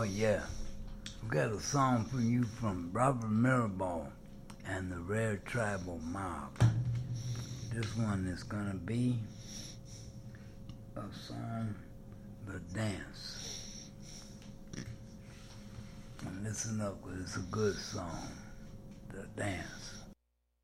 yeah. We got a song for you from Robert Mirabal and the Rare Tribal Mob. This one is gonna be a song, The Dance. And listen up, 'cause it's a good song, The Dance.